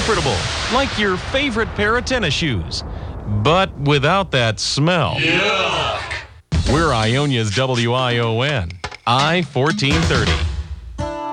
comfortable, like your favorite pair of tennis shoes, but without that smell. Yuck! We're Ionia's WION, I-1430.